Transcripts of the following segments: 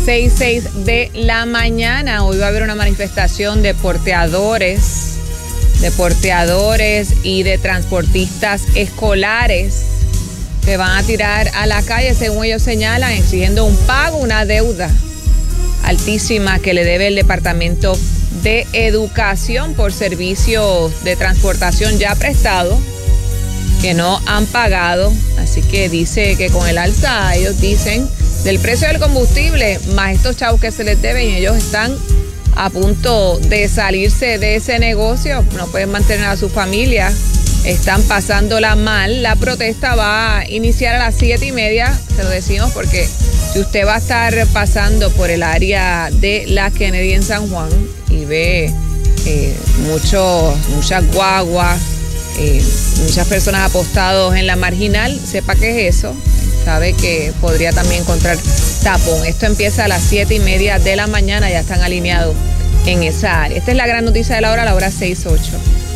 6:06 de la mañana. Hoy va a haber una manifestación de porteadores y de transportistas escolares que van a tirar a la calle, según ellos señalan, exigiendo un pago, una deuda altísima que le debe el Departamento de Educación por servicios de transportación ya prestados que no han pagado. Así que dice que con el alza, ellos dicen, del precio del combustible, más estos chavos que se les deben, ellos están a punto de salirse de ese negocio, no pueden mantener a su familia, están pasándola mal. La protesta va a iniciar a las 7:30, se lo decimos porque si usted va a estar pasando por el área de la Kennedy en San Juan y ve muchas guaguas, muchas personas apostados en la marginal, sepa qué es eso. Sabe que podría también encontrar tapón. Esto empieza a las 7:30 de la mañana, ya están alineados en esa área. Esta es la gran noticia de la hora 6:08.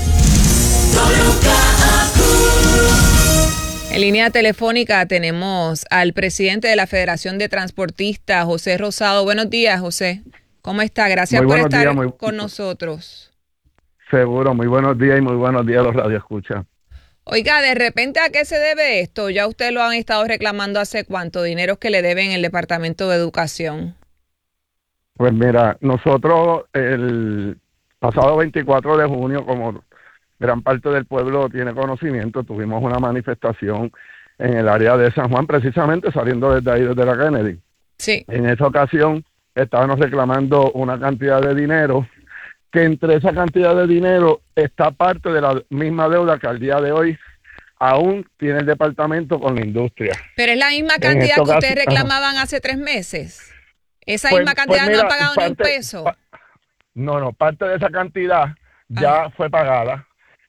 En línea telefónica tenemos al presidente de la Federación de Transportistas, José Rosado. Buenos días, José. ¿Cómo está? Gracias por estar con nosotros. Seguro, muy buenos días y muy buenos días a los radioescuchas. Oiga, de repente, ¿a qué se debe esto? Ya ustedes lo han estado reclamando hace cuánto, dinero que le deben el Departamento de Educación. Pues mira, nosotros el pasado 24 de junio, como gran parte del pueblo tiene conocimiento, tuvimos una manifestación en el área de San Juan, precisamente saliendo desde ahí, desde la Kennedy. Sí. En esa ocasión estábamos reclamando una cantidad de dinero, que entre esa cantidad de dinero está parte de la misma deuda que al día de hoy aún tiene el departamento con la industria. Pero es la misma cantidad que ustedes reclamaban hace 3 meses. Esa misma cantidad no han pagado ni un peso. No, parte de esa cantidad ya fue pagada.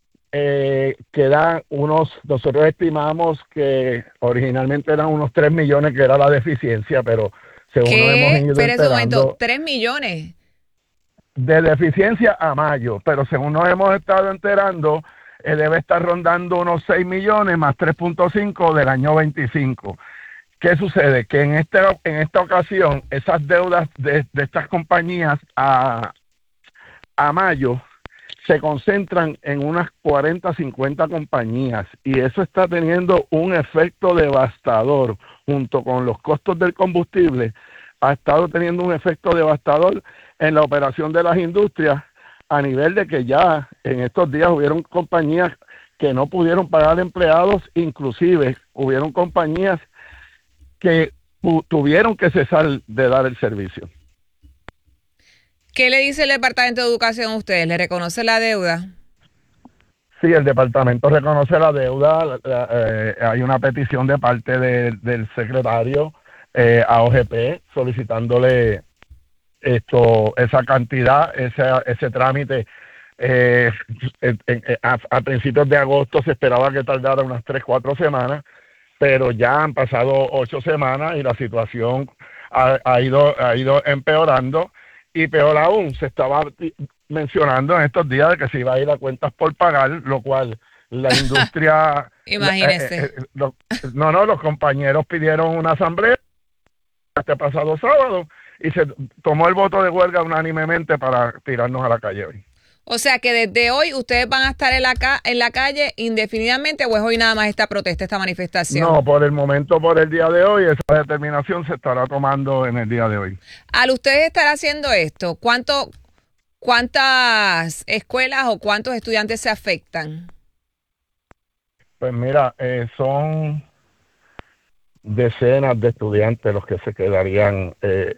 Quedan nosotros estimamos que originalmente eran unos 3 millones que era la deficiencia, pero según nos hemos ido Pero ese enterando, momento, 3 millones. De deficiencia a mayo, pero según nos hemos estado enterando, debe estar rondando unos 6 millones más 3.5 del año 25. ¿Qué sucede? Que en esta ocasión, esas deudas de estas compañías a mayo se concentran en unas 40, 50 compañías y eso está teniendo un efecto devastador junto con los costos del combustible. Ha estado teniendo un efecto devastador en la operación de las industrias a nivel de que ya en estos días hubieron compañías que no pudieron pagar empleados, inclusive hubieron compañías que tuvieron que cesar de dar el servicio. ¿Qué le dice el Departamento de Educación a ustedes? ¿Le reconoce la deuda? Sí, el departamento reconoce la deuda. Hay una petición de parte del secretario a OGP solicitándole esa cantidad, ese trámite. A principios de agosto se esperaba que tardara unas 3-4 semanas, pero ya han pasado 8 semanas y la situación ha ido empeorando. Y peor aún, se estaba mencionando en estos días de que se iba a ir a cuentas por pagar, lo cual la industria... Imagínese. Los compañeros pidieron una asamblea este pasado sábado y se tomó el voto de huelga unánimemente para tirarnos a la calle hoy. O sea que desde hoy ustedes van a estar en la calle indefinidamente, ¿o es hoy nada más esta protesta, esta manifestación? No, por el momento, por el día de hoy, esa determinación se estará tomando en el día de hoy. Al ustedes estar haciendo esto, ¿cuántas escuelas o cuántos estudiantes se afectan? Pues mira, son decenas de estudiantes los que se quedarían,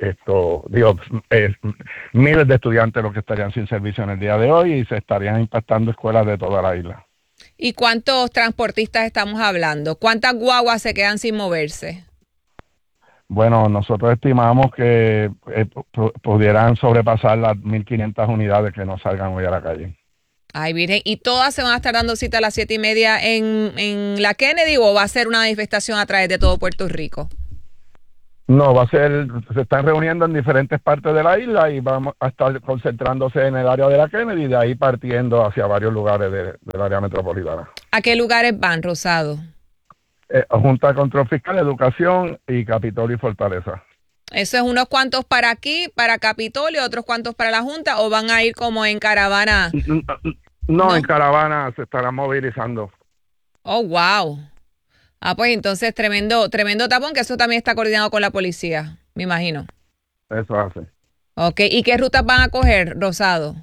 miles de estudiantes los que estarían sin servicio en el día de hoy y se estarían impactando escuelas de toda la isla. ¿Y cuántos transportistas estamos hablando? ¿Cuántas guaguas se quedan sin moverse? Bueno, nosotros estimamos que pudieran sobrepasar las 1.500 unidades que no salgan hoy a la calle. Ay, Virgen, ¿y todas se van a estar dando cita a las 7:30 en la Kennedy o va a ser una manifestación a través de todo Puerto Rico? No, se están reuniendo en diferentes partes de la isla y vamos a estar concentrándose en el área de la Kennedy y de ahí partiendo hacia varios lugares del área metropolitana. ¿A qué lugares van, Rosado? Junta de Control Fiscal, Educación y Capitolio y Fortaleza. ¿Eso es unos cuantos para aquí, para Capitolio, otros cuantos para la Junta, o van a ir como en caravana? No, en caravana se estarán movilizando. Oh, wow. Ah, pues entonces tremendo tapón, que eso también está coordinado con la policía, me imagino. Eso hace. Ok, ¿y qué rutas van a coger, Rosado?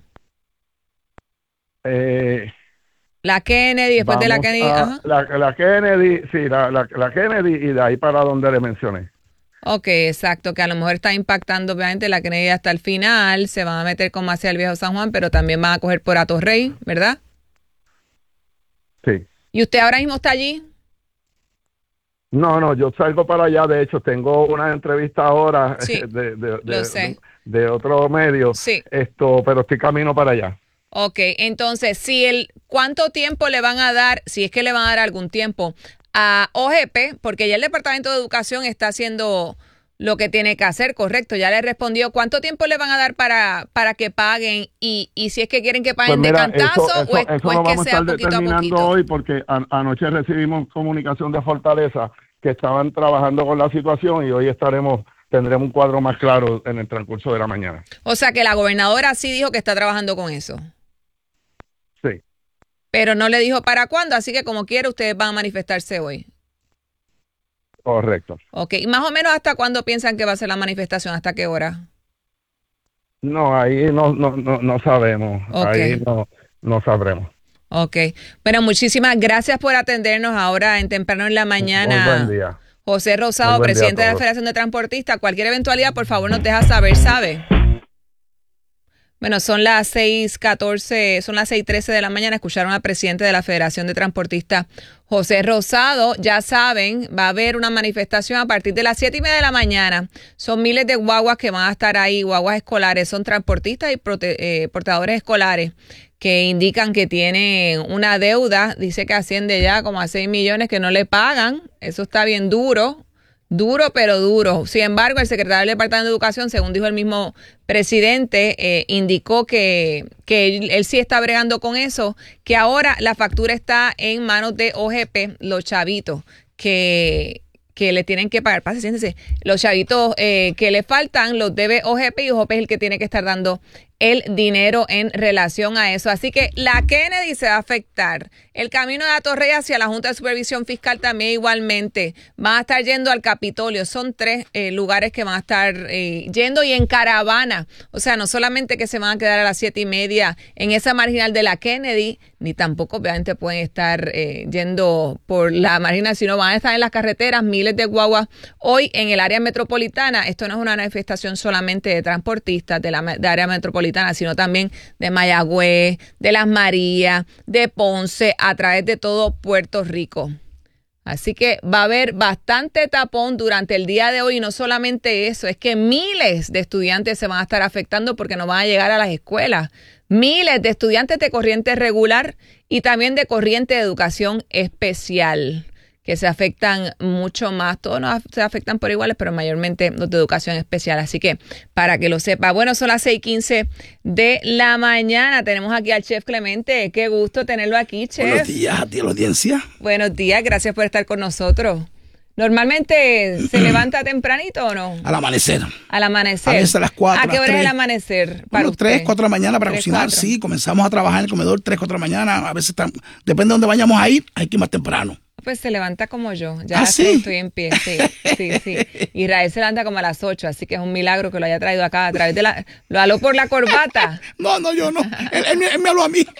La Kennedy, después de la Kennedy. Ajá. La Kennedy, sí, la Kennedy y de ahí para donde le mencioné. Ok, exacto, que a lo mejor está impactando obviamente la Kennedy hasta el final, se van a meter como hacia el Viejo San Juan, pero también van a coger por Atorrey, ¿verdad? Sí. ¿Y usted ahora mismo está allí? No, yo salgo para allá, de hecho tengo una entrevista ahora Sí, lo sé. de otro medio, Sí. pero estoy camino para allá. Ok, entonces, ¿cuánto tiempo le van a dar, si es que le van a dar algún tiempo, a OGP? Porque ya el Departamento de Educación está haciendo lo que tiene que hacer, correcto, ya le respondió. ¿Cuánto tiempo le van a dar para que paguen? Y si es que quieren que paguen Pues mira, de cantazo eso o es lo que vamos a sea estar poquito a determinando poquito. hoy porque anoche recibimos comunicación de Fortaleza que estaban trabajando con la situación y hoy tendremos un cuadro más claro en el transcurso de la mañana. O sea que la gobernadora sí dijo que está trabajando con eso. Sí. Pero no le dijo para cuándo, así que como quiera ustedes van a manifestarse hoy. Correcto. Ok, ¿y más o menos hasta cuándo piensan que va a ser la manifestación? ¿Hasta qué hora? No, ahí no sabemos. Okay. Ahí no sabremos. Ok. Bueno, muchísimas gracias por atendernos ahora en temprano en la mañana. Muy buen día. José Rosado, presidente de la Federación de Transportistas. Cualquier eventualidad, por favor, nos deja saber, ¿sabe? Bueno, son las 6:14, son las 6:13 de la mañana. Escucharon al presidente de la Federación de Transportistas, José Rosado. Ya saben, va a haber una manifestación a partir de las 7:30 de la mañana. Son miles de guaguas que van a estar ahí, guaguas escolares. Son transportistas y portadores escolares que indican que tienen una deuda. Dice que asciende ya como a 6 millones que no le pagan. Eso está bien duro. Duro, pero duro. Sin embargo, el secretario del Departamento de Educación, según dijo el mismo presidente, indicó que él sí está bregando con eso, que ahora la factura está en manos de OGP, los chavitos que le tienen que pagar. Pase, siéntese. Los chavitos que le faltan los debe OGP y OGP es el que tiene que estar dando el dinero en relación a eso. Así que la Kennedy se va a afectar. El camino de Atorrey hacia la Junta de Supervisión Fiscal también igualmente. Van a estar yendo al Capitolio. Son 3 lugares que van a estar yendo y en caravana. O sea, no solamente que se van a quedar a las 7:30 en esa marginal de la Kennedy, ni tampoco obviamente pueden estar yendo por la marginal, sino van a estar en las carreteras, miles de guaguas hoy en el área metropolitana. Esto no es una manifestación solamente de transportistas de área metropolitana, sino también de Mayagüez, de Las Marías, de Ponce, a través de todo Puerto Rico. Así que va a haber bastante tapón durante el día de hoy y no solamente eso, es que miles de estudiantes se van a estar afectando porque no van a llegar a las escuelas. Miles de estudiantes de corriente regular y también de corriente de educación especial, que se afectan mucho más. Todos se afectan por iguales, pero mayormente los de educación especial. Así que para que lo sepa. Bueno, son las 6:15 de la mañana. Tenemos aquí al Chef Clemente. Qué gusto tenerlo aquí, Chef. Buenos días a ti, a la audiencia. Buenos días, gracias por estar con nosotros. ¿Normalmente se levanta tempranito o no? Al amanecer. Al amanecer. A veces a las 4. ¿A qué hora es el amanecer para usted? 3, 4 de la mañana para 3, cocinar, 4. Sí. Comenzamos a trabajar en el comedor 3, 4 de la mañana. A veces, depende de dónde vayamos a ir, hay que ir más temprano. Pues se levanta como yo. Ya ¿Sí? Estoy en pie. Sí. Israel se levanta como a las 8, así que es un milagro que lo haya traído acá a través de ¿Lo aló por la corbata? No, yo no. Él me habló a mí.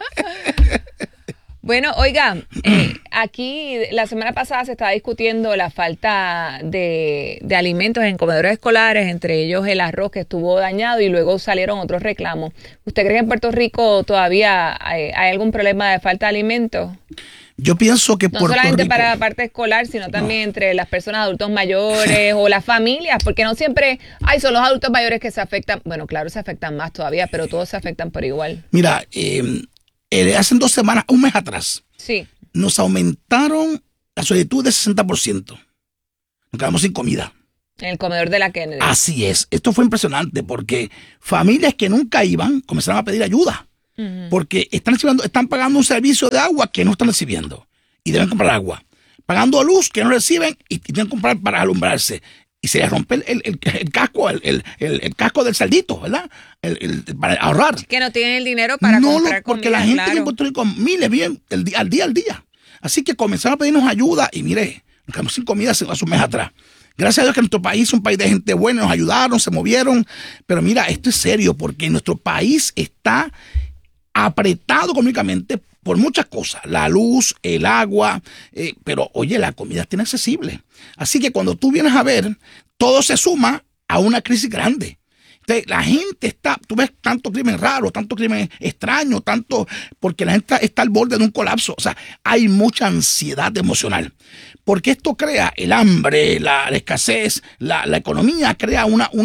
Bueno, oiga, aquí la semana pasada se estaba discutiendo la falta de alimentos en comedores escolares, entre ellos el arroz que estuvo dañado y luego salieron otros reclamos. ¿Usted cree que en Puerto Rico todavía hay algún problema de falta de alimentos? Yo pienso que no Puerto solamente Rico, para la parte escolar, sino también entre las personas adultos mayores o las familias, porque no siempre son los adultos mayores que se afectan. Bueno, claro, se afectan más todavía, pero todos se afectan por igual. Mira, hace 2 semanas, un mes atrás, sí, nos aumentaron la solicitud de 60%. Nos quedamos sin comida. En el comedor de la Kennedy. Así es. Esto fue impresionante porque familias que nunca iban comenzaron a pedir ayuda. Porque están pagando un servicio de agua que no están recibiendo y deben comprar agua. Pagando luz que no reciben y tienen que comprar para alumbrarse. y se le rompe el casco, el casco del cerdito, ¿verdad? Para ahorrar. Que no tienen el dinero para comprar porque comida, la gente claro. en Puerto Rico miles viven al día. Así que comenzaron a pedirnos ayuda y mire, nos quedamos sin comida hace un mes atrás. Gracias a Dios que nuestro país es un país de gente buena, nos ayudaron, se movieron. Pero mira, esto es serio porque nuestro país está apretado económicamente por muchas cosas, la luz, el agua, pero oye, la comida está inaccesible. Así que cuando tú vienes a ver, todo se suma a una crisis grande. Entonces, la gente está, tú ves tanto crimen raro, tanto crimen extraño, porque la gente está al borde de un colapso. O sea, hay mucha ansiedad emocional. Porque esto crea el hambre, la escasez, la economía crea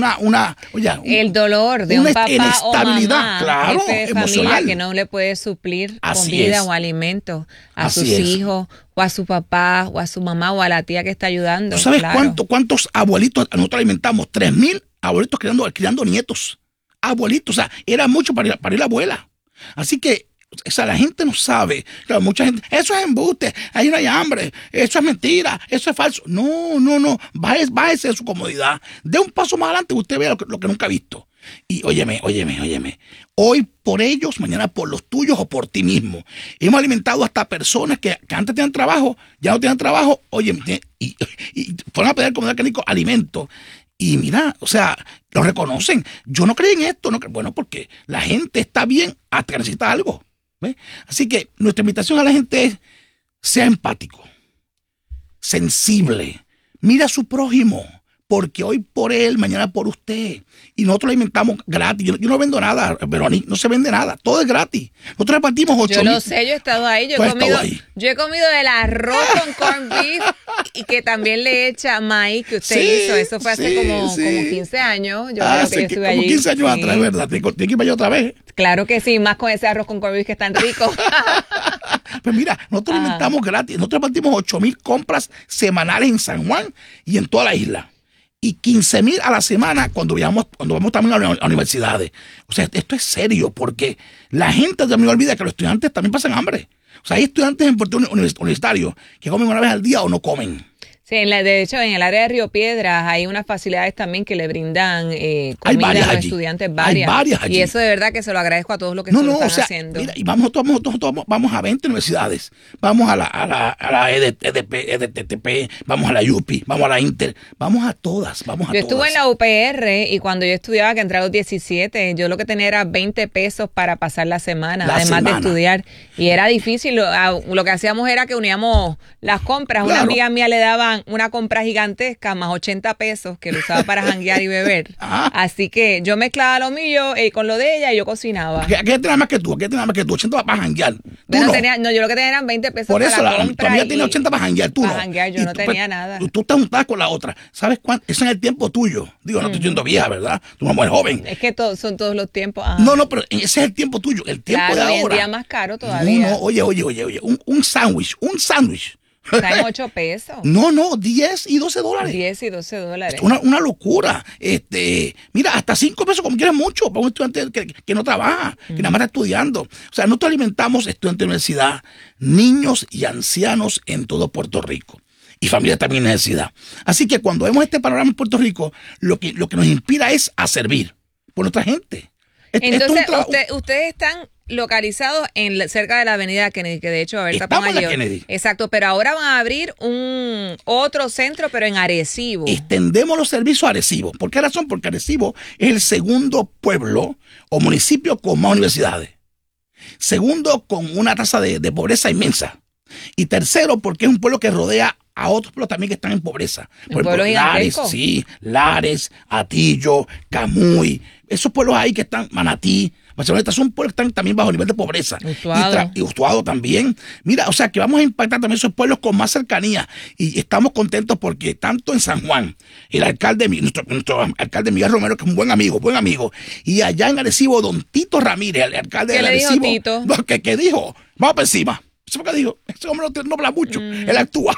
el dolor de un papá inestabilidad, o mamá, claro, jefe de emocional, familia que no le puede suplir Así comida es. o alimentos a Así sus es. hijos o a su papá o a su mamá o a la tía que está ayudando. ¿Tú sabes claro. cuántos abuelitos nosotros alimentamos? 3,000 abuelitos criando nietos. Abuelitos, o sea, era mucho para ir a la abuela. Así que, o sea, la gente no sabe. Claro, mucha gente, eso es embuste, ahí no hay hambre, eso es mentira, eso es falso. No, bájese de su comodidad. De un paso más adelante usted vea lo que nunca ha visto. Y óyeme. Hoy por ellos, mañana por los tuyos o por ti mismo. Hemos alimentado hasta personas que antes tenían trabajo, ya no tienen trabajo, óyeme, y fueron a pedir comida clínica, alimento. Y mira, o sea, lo reconocen. Yo no creí en esto. Bueno, porque la gente está bien hasta que necesita algo. ¿Ves? Así que nuestra invitación a la gente es: sea empático, sensible, mira a su prójimo, porque hoy por él, mañana por usted. Y nosotros lo alimentamos gratis. Yo no vendo nada, Verónica, no se vende nada, todo es gratis. Nosotros repartimos 8,000. Yo lo sé, yo he estado ahí, yo he comido el arroz con corned beef y que también le echa maíz que usted hizo. Eso fue hace como 15 años. Yo creo que yo estuve allí. Como 15 años atrás, ¿verdad? Tienes que ir para allá otra vez. Claro que sí, más con ese arroz con corned beef que es tan rico. Pues mira, nosotros alimentamos gratis. Nosotros repartimos 8,000 compras semanales en San Juan y en toda la isla. Y 15,000 a la semana cuando vamos también a las universidades. O sea, esto es serio porque la gente también olvida que los estudiantes también pasan hambre. O sea, hay estudiantes en Puerto universitarios que comen una vez al día o no comen. Sí, de hecho, en el área de Río Piedras hay unas facilidades también que le brindan comida a los estudiantes, varias. Hay varias allí. Y eso de verdad que se lo agradezco a todos los que se lo están haciendo. Mira, y vamos a 20 universidades. Vamos a la EDTP, vamos a la UPI, vamos a la Inter, vamos a todas, Yo estuve en la UPR y cuando yo estudiaba, que entré a los 17, yo lo que tenía era 20 pesos para pasar la semana, además de estudiar. Y era difícil, lo que hacíamos era que uníamos las compras. Claro. Una amiga mía le daban una compra gigantesca más 80 pesos que lo usaba para janguear y beber. Así que yo mezclaba lo mío con lo de ella y yo cocinaba. ¿Qué tenía más que tú? 80 para janguear. Yo lo que tenía eran 20 pesos por eso, para la compra. Tu amiga tenía 80 para janguear, tú para janguear, yo no tenía nada. Tú te juntabas con la otra. ¿Sabes cuánto? Eso en el tiempo tuyo. Digo, no estoy siendo vieja, ¿verdad? Tú eres una mujer joven. Es que son todos los tiempos. No, pero ese es el tiempo tuyo. El tiempo de ahora. Hoy en día más caro todavía. No, oye. Un sándwich. Está en 8 pesos. No, $10 y $12. 10 y $12. Una locura. Mira, hasta 5 pesos, como quieres, mucho para un estudiante que no trabaja, que nada más está estudiando. O sea, nosotros alimentamos estudiantes de universidad, niños y ancianos en todo Puerto Rico. Y familias también en necesidad. Así que cuando vemos este panorama en Puerto Rico, lo que nos inspira es a servir por nuestra gente. Entonces, ustedes están localizados cerca de la avenida Kennedy, que de hecho, a ver, estamos en la Kennedy. Exacto, pero ahora van a abrir otro centro, pero en Arecibo. Extendemos los servicios a Arecibo. ¿Por qué razón? Porque Arecibo es el segundo pueblo o municipio con más universidades. Segundo, con una tasa de pobreza inmensa. Y tercero, porque es un pueblo que rodea a otros pueblos también que están en pobreza. Por ejemplo, Lares, Atillo, Camuy. Esos pueblos ahí que están, Manatí, Barceloneta, son pueblos que están también bajo nivel de pobreza. Y Utuado también. Mira, o sea que vamos a impactar también esos pueblos con más cercanía. Y estamos contentos porque tanto en San Juan, el alcalde, nuestro alcalde Miguel Romero, que es un buen amigo, y allá en Arecibo, don Tito Ramírez, el alcalde de Arecibo. ¿Qué le dijo Tito? ¿Qué dijo? Vamos para encima. Eso fue lo que dijo. Ese hombre no habla mucho. Él actúa.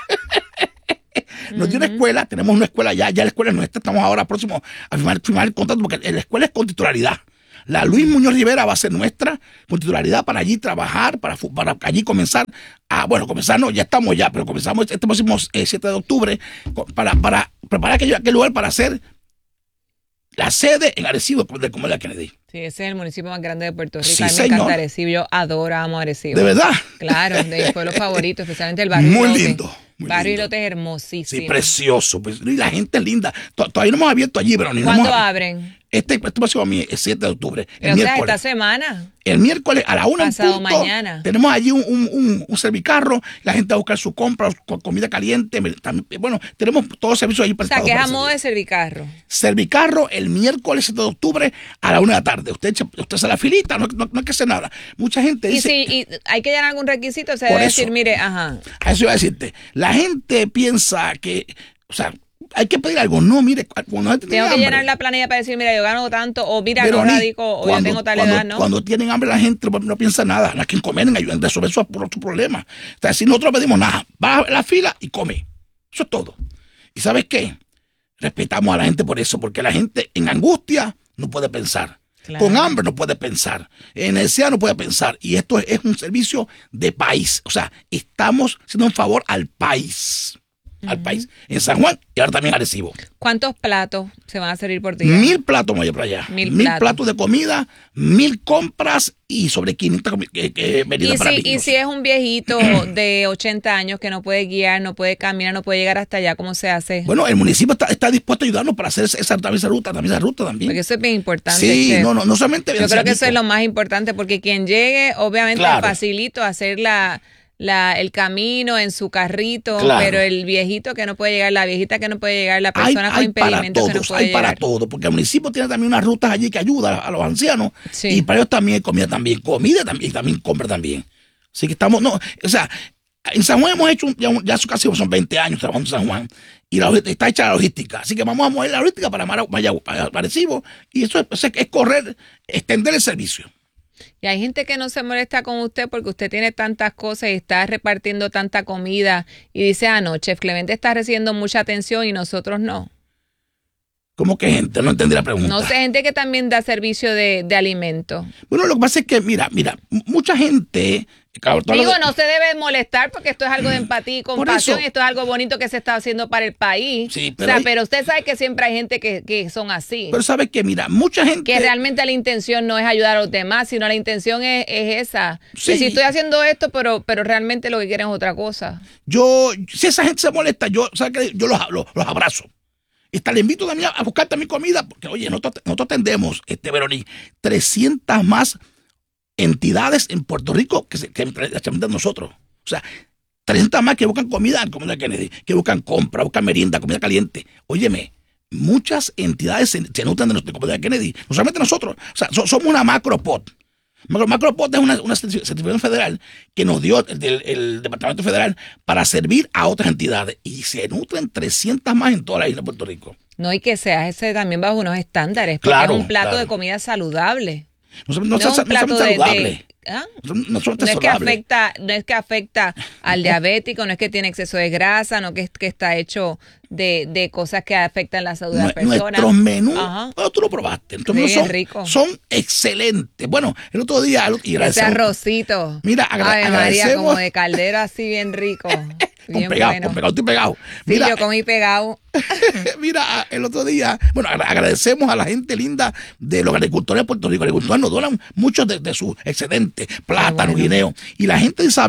Nos dio una escuela, tenemos una escuela ya la escuela es nuestra, estamos ahora próximos a firmar el contrato porque la escuela es con titularidad. La Luis Muñoz Rivera va a ser nuestra con titularidad para allí trabajar, para allí comenzar ya estamos ya, pero comenzamos este próximo 7 de octubre para preparar aquel lugar para hacer la sede en Arecibo de Comida Kennedy. Sí, ese es el municipio más grande de Puerto Rico. Sí, a mí me encanta Arecibo. Yo amo Arecibo. ¿De verdad? Claro, de mis pueblos favoritos, especialmente el barrio Muy Ilote. lindo. Barrio Ilote es hermosísimo. Sí, precioso. Pues, y la gente es linda. Todavía no hemos abierto allí, pero ni ¿Cuándo abren? Este próximo a mí, el 7 de octubre. O sea, esta semana. El miércoles a la 1 en Pasado punto, mañana. tenemos allí un servicarro, la gente va a buscar su compra, comida caliente. Bueno, tenemos todos los servicios allí O prestados. sea, que es a modo de servicarro. Servicarro el miércoles 7 de octubre a la 1 de la tarde. Usted hace la filita, no hay que hacer nada. Mucha gente dice... Y hay que llenar algún requisito, se debe decir, mire, ajá. A eso iba a decirte. La gente piensa que, o sea, hay que pedir algo. No, mire, cuando tengo que llenar la planilla para decir, mira, yo gano tanto, o mira, no radico, o yo tengo tal edad, ¿no? Cuando tienen hambre la gente no piensa nada, no hay que comer, ayudan a resolver su problema. O sea, si nosotros pedimos nada, va a la fila y come. Eso es todo. ¿Y sabes qué? Respetamos a la gente por eso, porque la gente en angustia no puede pensar. Claro. Con hambre no puede pensar, en necesidad no puede pensar. Y esto es un servicio de país. O sea, estamos haciendo un favor al país. Al país. En San Juan y ahora también Arecibo. ¿Cuántos platos se van a servir por día? 1000 platos vamos a ir para allá. 1000 platos de comida, 1000 compras y sobre 500 medidas para niños. Y si es un viejito de 80 años que no puede guiar, no puede caminar, no puede llegar hasta allá, ¿cómo se hace? Bueno, el municipio está dispuesto a ayudarnos para hacer esa ruta también. Porque eso es bien importante. Sí, no solamente. Yo creo que eso es lo más importante, porque quien llegue, obviamente, claro, facilito hacer el camino en su carrito, claro, pero el viejito que no puede llegar, la viejita que no puede llegar, la persona con impedimentos que no puede llegar. Hay para todo, porque el municipio tiene también unas rutas allí que ayudan a los ancianos, sí, y para ellos también hay comida también, y también compra también. Así que o sea, en San Juan hemos hecho ya casi son 20 años trabajando en San Juan, y está hecha la logística, así que vamos a mover la logística para Arecibo, y eso es correr, extender el servicio. Y hay gente que no se molesta con usted porque usted tiene tantas cosas y está repartiendo tanta comida y dice, Chef Clemente está recibiendo mucha atención y nosotros no. ¿Cómo que gente? No entendí la pregunta. No sé, gente que también da servicio de alimentos. Bueno, lo que pasa es que, mira, mucha gente... Digo, no se debe molestar porque esto es algo de empatía y compasión, y esto es algo bonito que se está haciendo para el país. Sí, pero usted sabe que siempre hay gente que son así. Pero sabe que, mira, mucha gente... Que realmente la intención no es ayudar a los demás, sino la intención es esa. Sí. Que si estoy haciendo esto, pero realmente lo que quieren es otra cosa. Si esa gente se molesta, yo los abrazo. Le invito también a buscar también comida, porque, oye, nosotros atendemos, Verónica, 300 más entidades en Puerto Rico que atienden nosotros. O sea, 300 más que buscan comida Kennedy, que buscan compra, buscan merienda, comida caliente. Óyeme, muchas entidades se nutren de comida Kennedy, no solamente nosotros. O sea, somos una macropot. Macropot es una certificación federal que nos dio el Departamento Federal para servir a otras entidades. Y se nutren 300 más en toda la isla de Puerto Rico. No, y que sea ese también bajo unos estándares. Porque claro, es un plato de comida saludable. No es un plato saludable. No es que afecta al diabético, no es que tiene exceso de grasa, no es que está hecho de cosas que afectan la salud de las personas. Nuestros menús, tú lo probaste. Son excelentes. Bueno, el otro día... Ese arrocito. Mira, María, como de caldero así bien rico. Bien pegado, estoy pegado. Mira, sí, yo comí pegado. Mira, el otro día, agradecemos a la gente linda de los agricultores de Puerto Rico. Los agricultores nos donan muchos de sus excedentes, plátano, guineo. Y la gente de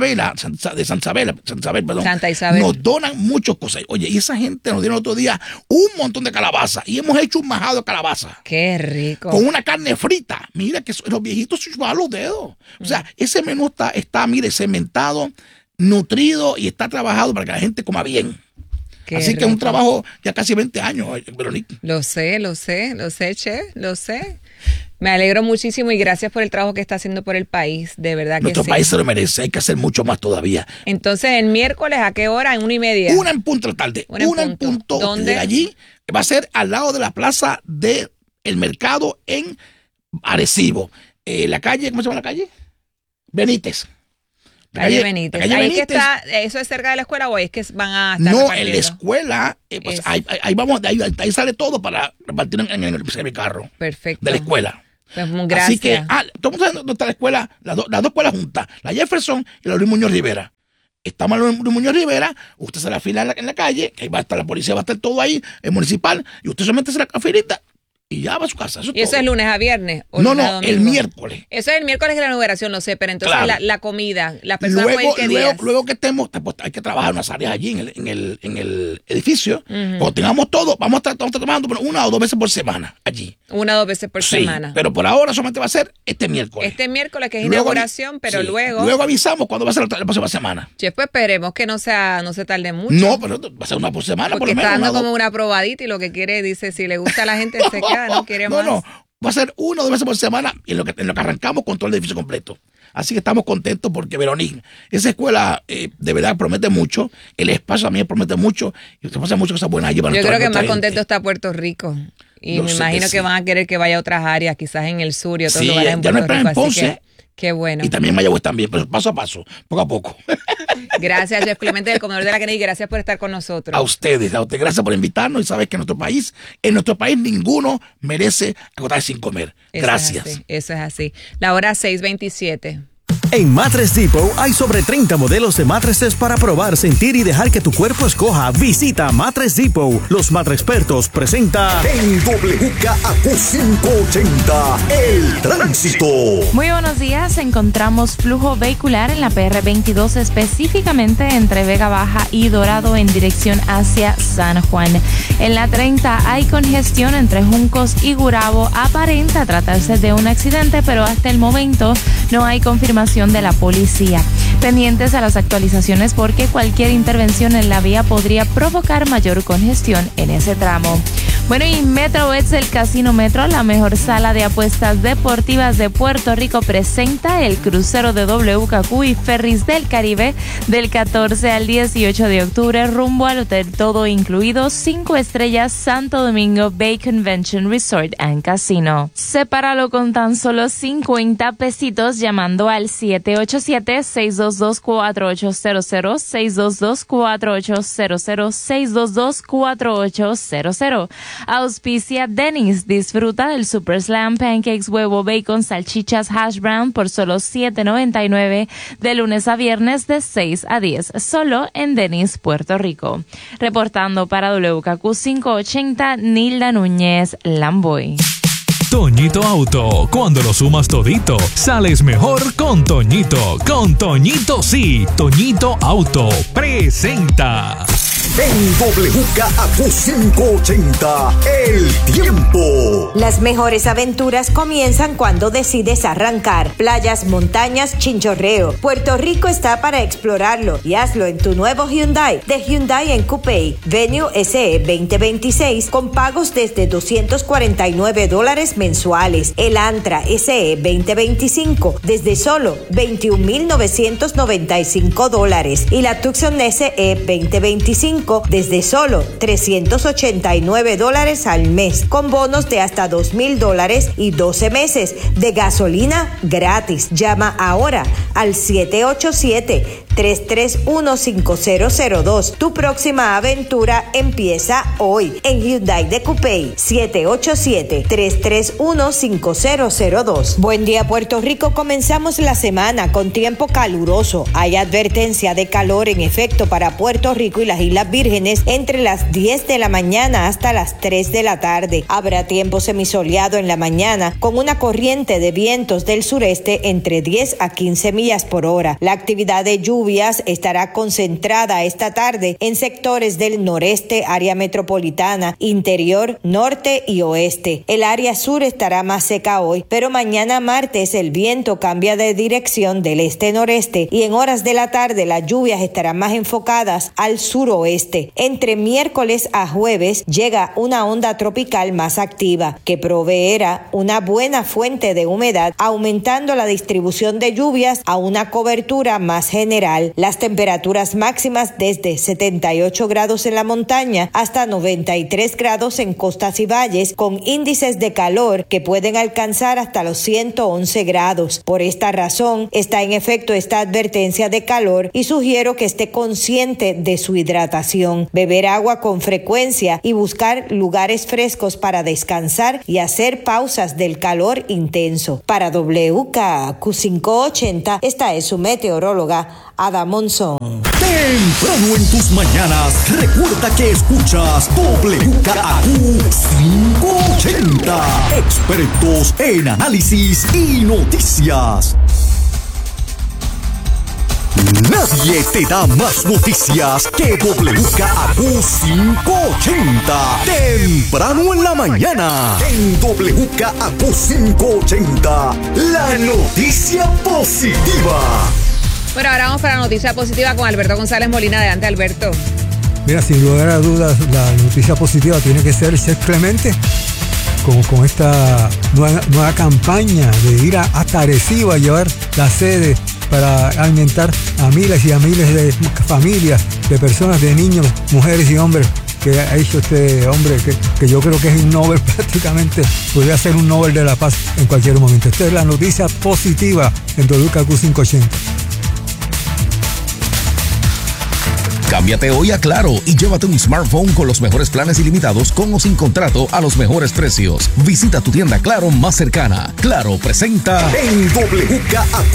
Santa Isabel, nos donan muchas cosas. Oye, y esa gente nos dieron el otro día un montón de calabaza. Y hemos hecho un majado de calabaza. ¡Qué rico! Con una carne frita. Mira que los viejitos se chupaban los dedos. O sea, ese menú está, mire, cementado, nutrido y está trabajado para que la gente coma bien. Así que es un trabajo ya casi 20 años, Verónica. Lo sé, Chef, lo sé. Me alegro muchísimo y gracias por el trabajo que está haciendo por el país, de verdad que Nuestro país se lo merece, hay que hacer mucho más todavía. Entonces, ¿el miércoles a qué hora? ¿En 1:30? 1 en punto de la tarde. 1 en punto. ¿Dónde? De allí, va a ser al lado de la plaza del mercado en Arecibo. La calle, ¿cómo se llama la calle? Benítez. Calle Benítez. Ahí que está, ¿eso es cerca de la escuela o es que van a estar No, repartiendo? en la escuela, pues ahí vamos, ahí sale todo para repartir en el carro. Perfecto. De la escuela. Pues gracias. Así que, estamos dónde está la escuela, las dos escuelas juntas, la Jefferson y la Luis Muñoz Rivera. estamos en Muñoz Rivera, usted se la fila en la calle, que ahí va a estar la policía, va a estar todo ahí, el municipal, y usted solamente se la filita y ya va a su casa. ¿Y eso es lunes a viernes? No, el miércoles. Eso es el miércoles de la inauguración, no sé, pero entonces claro. la comida, las personas pueden ir ¿qué días? Luego que estemos, pues, hay que trabajar unas áreas allí en el edificio. Cuando tengamos todo, vamos a estar trabajando 1 o 2 veces por semana allí. 1 o 2 veces por semana. Pero por ahora solamente va a ser este miércoles. Este miércoles, que es inauguración, pero luego... Luego avisamos cuándo va a ser la próxima semana. Pues esperemos que no se tarde mucho. No, pero va a ser 1 por semana. Porque por lo menos, está dando como una probadita y lo que quiere, dice, si le gusta a la gente se queda, no quiere más. No, va a ser 1 o 2 veces por semana en lo que arrancamos con todo el edificio completo. Así que estamos contentos porque, Verónica, esa escuela de verdad promete mucho, el espacio también promete mucho y usted pasa muchas cosas buenas allí para Yo creo que más gente. contento está Puerto Rico. Y me imagino que van a querer que vaya a otras áreas, quizás en el sur y otros lugares en Puerto Rico. En Ponce. Qué bueno. Y también en Mayagüez también, pero paso a paso, poco a poco. Gracias, Jeff Clemente, del Comedor de la Kennedy. Gracias por estar con nosotros. A ustedes, gracias por invitarnos y sabes que en nuestro país ninguno merece agotar sin comer. Gracias. Eso es así. La hora 6:27. En Mattress Depot hay sobre 30 modelos de mattresses para probar, sentir y dejar que tu cuerpo escoja. Visita Mattress Depot. Los Mattrexpertos presenta en WKAQ 580 El Tránsito. Muy buenos días. Encontramos flujo vehicular en la PR 22, específicamente entre Vega Baja y Dorado en dirección hacia San Juan. En la 30 hay congestión entre Juncos y Gurabo. Aparenta tratarse de un accidente, pero hasta el momento no hay confirmación de la policía. Pendientes a las actualizaciones porque cualquier intervención en la vía podría provocar mayor congestión en ese tramo. Bueno, y MetroBets, el Casino Metro, la mejor sala de apuestas deportivas de Puerto Rico, presenta el crucero de WKQ y Ferries del Caribe del 14 al 18 de octubre rumbo al hotel todo incluido 5 estrellas Santo Domingo Bay Convention Resort and Casino. Sepáralo con tan solo 50 pesitos llamando al 787-622-4800, 622-4800, 622-4800. Auspicia Denny's. Disfruta del Super Slam Pancakes, huevo, bacon, salchichas, hash brown por solo $7.99 de lunes a viernes de 6 a 10, solo en Denny's, Puerto Rico. Reportando para WKQ 580, Nilda Núñez Lamboy. Toñito Auto, cuando lo sumas todito, sales mejor con Toñito. Con Toñito sí. Toñito Auto presenta. En WKAQ 580 El Tiempo. Las mejores aventuras comienzan cuando decides arrancar. Playas, montañas, chinchorreo. Puerto Rico está para explorarlo y hazlo en tu nuevo Hyundai de Hyundai en Coupé. Venue SE 2026 con pagos desde $249 mensuales. El Antra SE 2025 desde solo $21,995 y la Tucson SE 2025 desde solo $389 al mes, con bonos de hasta $2,000 y 12 meses de gasolina gratis. Llama ahora al 787-331-5002. Tu próxima aventura empieza hoy en Hyundai de Coupé. 787-331-5002. Buen día, Puerto Rico. Comenzamos la semana con tiempo caluroso. Hay advertencia de calor en efecto para Puerto Rico y las Islas Vírgenes entre las 10 de la mañana hasta las 3 de la tarde. Habrá tiempo semisoleado en la mañana con una corriente de vientos del sureste entre 10 a 15 millas por hora. La actividad de lluvias estará concentrada esta tarde en sectores del noreste, área metropolitana, interior, norte y oeste. El área sur estará más seca hoy, pero mañana martes el viento cambia de dirección del este-noreste y en horas de la tarde las lluvias estarán más enfocadas al suroeste. Entre miércoles a jueves llega una onda tropical más activa que proveerá una buena fuente de humedad, aumentando la distribución de lluvias a una cobertura más general. Las temperaturas máximas desde 78 grados en la montaña hasta 93 grados en costas y valles, con índices de calor que pueden alcanzar hasta los 111 grados. Por esta razón está en efecto esta advertencia de calor y sugiero que esté consciente de su hidratación. Beber agua con frecuencia y buscar lugares frescos para descansar y hacer pausas del calor intenso. Para WKAQ 580, esta es su meteoróloga Ada Monzón. Temprano en tus mañanas, recuerda que escuchas WKAQ 580. Expertos en análisis y noticias. Nadie te da más noticias que WKAQ 580. Temprano en la mañana. En WKAQ 580, la noticia positiva. Bueno, ahora vamos para la noticia positiva con Alberto González Molina. Adelante, Alberto. Mira, sin lugar a dudas, la noticia positiva tiene que ser Chef Clemente, con esta nueva campaña de ir hasta Arecibo a llevar la sede para alimentar a miles y a miles de familias, de personas, de niños, mujeres y hombres, que ha hecho este hombre que yo creo que es un Nobel prácticamente, podría ser un Nobel de la Paz en cualquier momento. Esta es la noticia positiva en WKAQ 580. Cámbiate hoy a Claro y llévate un smartphone con los mejores planes ilimitados con o sin contrato a los mejores precios. Visita tu tienda Claro más cercana. Claro presenta en WKAQ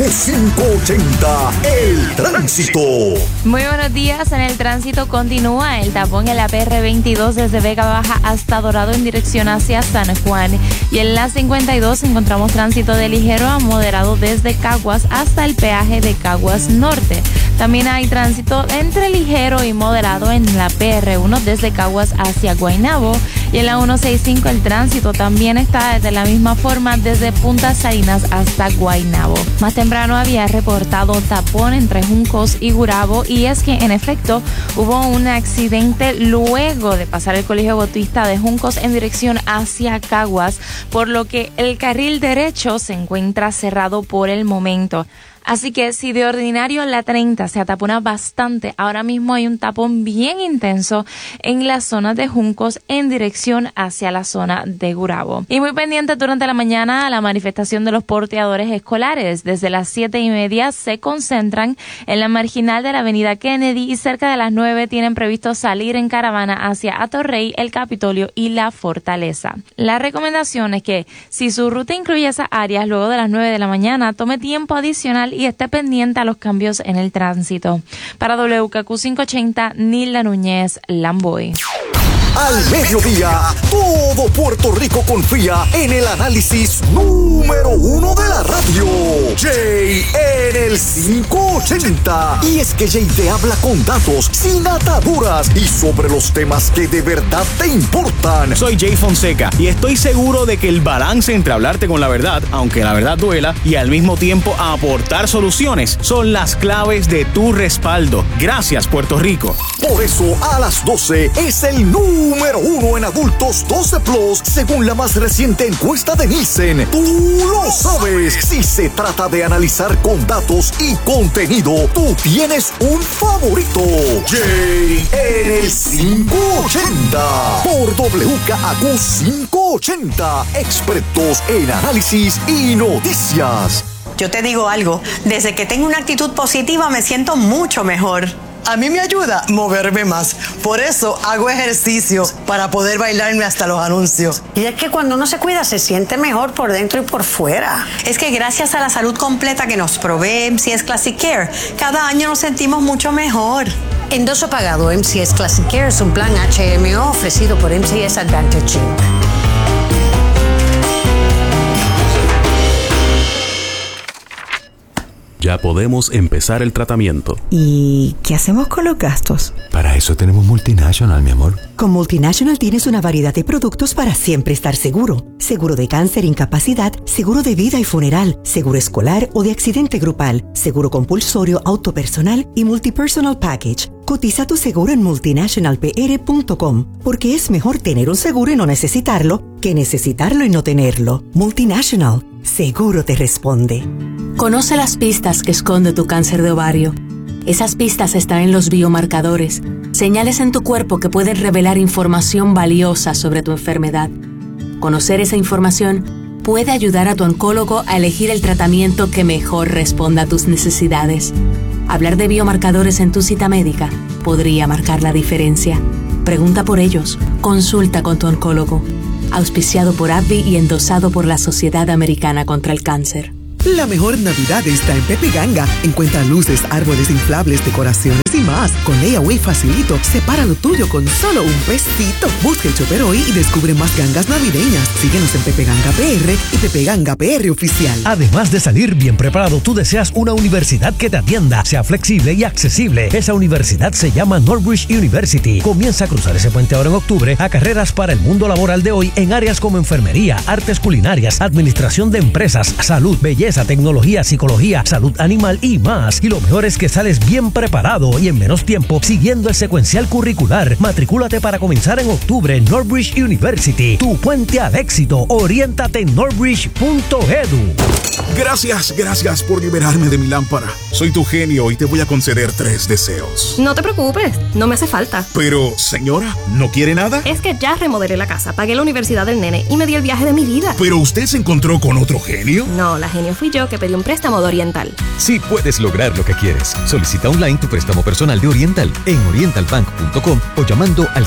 580 el tránsito. Muy buenos días. En el tránsito continúa el tapón en la PR 22 desde Vega Baja hasta Dorado en dirección hacia San Juan. Y en la 52 encontramos tránsito de ligero a moderado desde Caguas hasta el peaje de Caguas Norte. También hay tránsito entre ligero y moderado en la PR1 desde Caguas hacia Guaynabo, y en la 165 el tránsito también está de la misma forma desde Punta Salinas hasta Guaynabo. Más temprano había reportado tapón entre Juncos y Gurabo, y es que en efecto hubo un accidente luego de pasar el Colegio Bautista de Juncos en dirección hacia Caguas, por lo que el carril derecho se encuentra cerrado por el momento. Así que si de ordinario la 30 se atapona bastante, ahora mismo hay un tapón bien intenso en la zona de Juncos en dirección hacia la zona de Gurabo. Y muy pendiente durante la mañana a la manifestación de los porteadores escolares. Desde las 7:30 se concentran en la marginal de la avenida Kennedy y cerca de las 9 tienen previsto salir en caravana hacia Atorrey, el Capitolio y la Fortaleza. La recomendación es que si su ruta incluye esas áreas, luego de las 9 de la mañana tome tiempo adicional y esté pendiente a los cambios en el tránsito. Para WKAQ 580, Nilda Núñez, Lamboy. Al mediodía, todo Puerto Rico confía en el análisis número 1 de la radio. Jay en el 580. Y es que Jay te habla con datos, sin ataduras y sobre los temas que de verdad te importan. Soy Jay Fonseca y estoy seguro de que el balance entre hablarte con la verdad, aunque la verdad duela, y al mismo tiempo aportar soluciones son las claves de tu respaldo. Gracias, Puerto Rico. Por eso, a las 12 es el número 1 en adultos 12 plus, según la más reciente encuesta de Nielsen. Tú lo sabes. Si se trata de analizar con datos y contenido, tú tienes un favorito. Jay en el 580 por WKAQ 580, expertos en análisis y noticias. Yo te digo algo, desde que tengo una actitud positiva me siento mucho mejor. A mí me ayuda moverme más. Por eso hago ejercicio, para poder bailarme hasta los anuncios. Y es que cuando uno se cuida se siente mejor por dentro y por fuera. Es que gracias a la salud completa que nos provee MCS Classic Care, cada año nos sentimos mucho mejor. Endoso pagado MCS Classic Care es un plan HMO ofrecido por MCS Advantage. Ya podemos empezar el tratamiento. ¿Y qué hacemos con los gastos? Para eso tenemos Multinational, mi amor. Con Multinational tienes una variedad de productos para siempre estar seguro. Seguro de cáncer, incapacidad, seguro de vida y funeral, seguro escolar o de accidente grupal, seguro compulsorio, auto personal y Multipersonal Package. Cotiza tu seguro en multinationalpr.com, porque es mejor tener un seguro y no necesitarlo que necesitarlo y no tenerlo. Multinational, seguro te responde. Conoce las pistas que esconde tu cáncer de ovario. Esas pistas están en los biomarcadores, señales en tu cuerpo que pueden revelar información valiosa sobre tu enfermedad. Conocer esa información puede ayudar a tu oncólogo a elegir el tratamiento que mejor responda a tus necesidades. Hablar de biomarcadores en tu cita médica podría marcar la diferencia. Pregunta por ellos. Consulta con tu oncólogo. Auspiciado por AbbVie y endosado por la Sociedad Americana contra el Cáncer. La mejor Navidad está en Pepe Ganga. Encuentra luces, árboles inflables, decoraciones y más. Con Layaway facilito, separa lo tuyo con solo un pesito. Busca el Chopper hoy y descubre más gangas navideñas. Síguenos en Pepe Ganga PR y Pepe Ganga PR Oficial. Además de salir bien preparado, tú deseas una universidad que te atienda, sea flexible y accesible. Esa universidad se llama Northbridge University. Comienza a cruzar ese puente ahora en octubre a carreras para el mundo laboral de hoy en áreas como enfermería, artes culinarias, administración de empresas, salud, belleza, tecnología, psicología, salud animal y más. Y lo mejor es que sales bien preparado y en menos tiempo siguiendo el secuencial curricular. Matricúlate para comenzar en octubre en Northbridge University. Tu puente al éxito. Oriéntate en northbridge.edu. Gracias por liberarme de mi lámpara. Soy tu genio y te voy a conceder 3 deseos. No te preocupes, no me hace falta. Pero, señora, ¿no quiere nada? Es que ya remodelé la casa, pagué la universidad del nene y me di el viaje de mi vida. ¿Pero usted se encontró con otro genio? No, la genio fui yo que pedí un préstamo de Oriental. Sí puedes lograr lo que quieres. Solicita online tu préstamo personal de Oriental en orientalbank.com o llamando al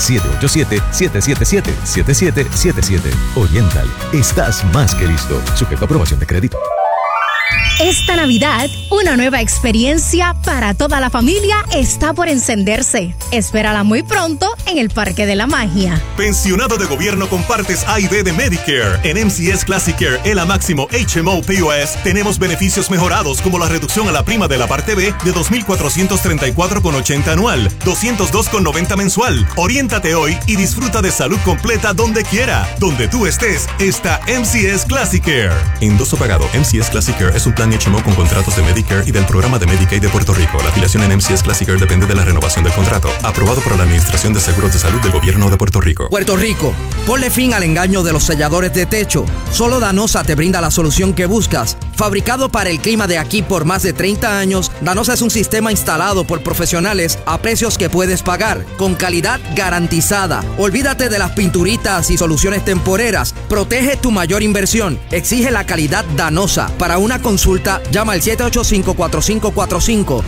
787-777-7777. Oriental, estás más que listo. Sujeto a aprobación de crédito. Esta Navidad, una nueva experiencia para toda la familia está por encenderse. Espérala muy pronto en el Parque de la Magia. Pensionado de gobierno con partes A y B de Medicare. En MCS Classic Care, ELA Máximo HMO POS, tenemos beneficios mejorados como la reducción a la prima de la parte B de $2,434,80 anual, $202,90 mensual. Oriéntate hoy y disfruta de salud completa donde quiera. Donde tú estés, está MCS Classic Care. Endoso pagado. MCS Classic Care es un plan HMO con contratos de Medicare y del programa de Medicaid de Puerto Rico. La afiliación en MCS Classic Care depende de la renovación del contrato. Aprobado por la Administración de Seguros de Salud del Gobierno de Puerto Rico. Puerto Rico, ponle fin al engaño de los selladores de techo. Solo Danosa te brinda la solución que buscas. Fabricado para el clima de aquí por más de 30 años, Danosa es un sistema instalado por profesionales a precios que puedes pagar, con calidad garantizada. Olvídate de las pinturitas y soluciones temporeras. Protege tu mayor inversión. Exige la calidad Danosa. Para una consulta, llama al 785-4545.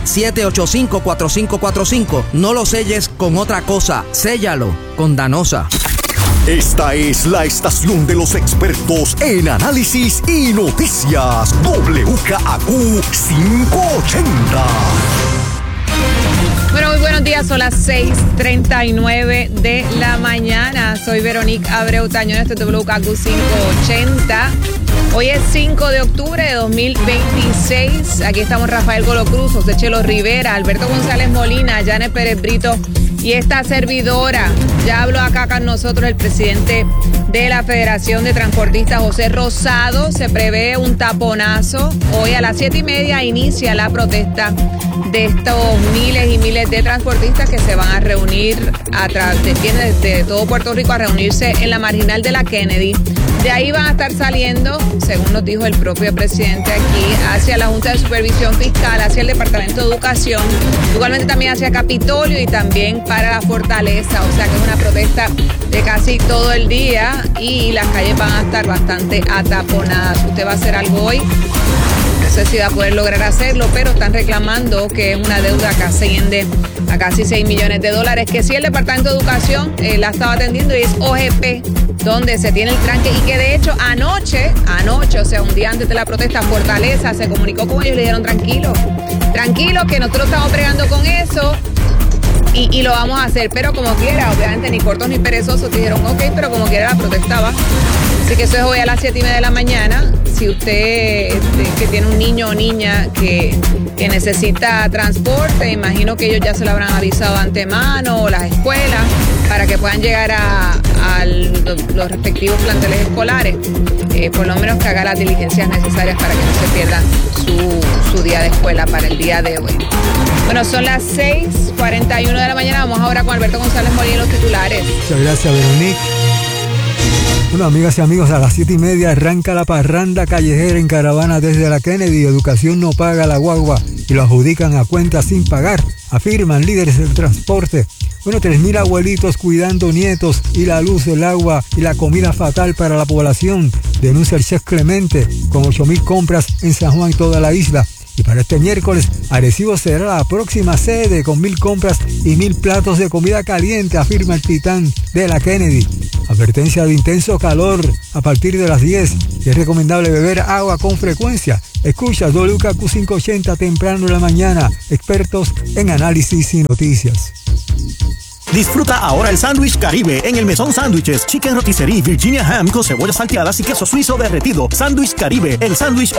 785-4545. No lo selles con otra cosa. Séllalo con Danosa. Esta es la estación de los expertos en análisis y noticias. WKAQ 580. Bueno, muy buenos días, son las 6:39 de la mañana. Soy Veronique Abreu Tañón, este es WKAQ 580. Hoy es 5 de octubre de 2026. Aquí estamos Rafael Golo Cruz, José Chelo Rivera, Alberto González Molina, Janet Pérez Brito y esta servidora. Ya habló acá con nosotros el presidente de la Federación de Transportistas, José Rosado. Se prevé un taponazo. Hoy a las 7:30 inicia la protesta de estos miles y miles de transportistas que se van a reunir vienen desde todo Puerto Rico a reunirse en la marginal de la Kennedy. De ahí van a estar saliendo, según nos dijo el propio presidente aquí, hacia la Junta de Supervisión Fiscal, hacia el Departamento de Educación, igualmente también hacia Capitolio y también para la Fortaleza. O sea que es una protesta de casi todo el día y las calles van a estar bastante ataponadas. ¿Usted va a hacer algo hoy? No sé si va a poder lograr hacerlo, pero están reclamando que es una deuda que asciende a casi $6 millones, que sí el Departamento de Educación la estaba atendiendo y es OGP donde se tiene el tranque y que de hecho anoche, o sea, un día antes de la protesta, Fortaleza se comunicó con ellos y le dijeron tranquilo que nosotros estamos bregando con eso y lo vamos a hacer, pero como quiera, obviamente ni cortos ni perezosos dijeron ok, pero como quiera la protesta va. Así que eso es hoy a las 7:30 de la mañana. Si usted que tiene un niño o niña que necesita transporte, imagino que ellos ya se lo habrán avisado de antemano, o las escuelas, para que puedan llegar a los respectivos planteles escolares. Por lo menos que haga las diligencias necesarias para que no se pierda su día de escuela para el día de hoy. Bueno, son las 6:41 de la mañana. Vamos ahora con Alberto González Molina y los titulares. Muchas gracias, Veronique. Bueno, amigas y amigos, a las 7:30 arranca la parranda callejera en caravana desde la Kennedy. Educación no paga la guagua y lo adjudican a cuentas sin pagar, afirman líderes del transporte. Bueno, 3,000 abuelitos cuidando nietos y la luz, el agua y la comida fatal para la población, denuncia el chef Clemente, con 8,000 compras en San Juan y toda la isla. Y para este miércoles, Arecibo será la próxima sede con 1,000 compras y 1,000 platos de comida caliente, afirma el titán de la Kennedy. Advertencia de intenso calor a partir de las 10. Es recomendable beber agua con frecuencia Escucha WKQ 580 temprano en la mañana. Expertos en análisis y noticias. Disfruta ahora el sándwich Caribe en el Mesón Sándwiches, Chicken Rotisserie, Virginia Ham con cebollas salteadas y queso suizo derretido. Sándwich Caribe, el sándwich